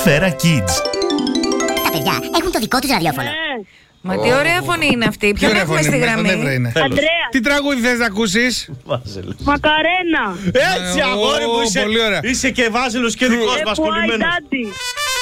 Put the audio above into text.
Σφαίρα Kids. Τα παιδιά έχουν το δικό τους ραδιόφωνο. Μα τι ωραία φωνή είναι αυτή. Ποιον έχουμε στη γραμμή? Αντρέα. Τι τραγούδι θες να ακούσεις? Μακαρένα. Έτσι, αγόρι μου, πολύ ωραία. είσαι και Βάζελος και δικός μας κολλημένος.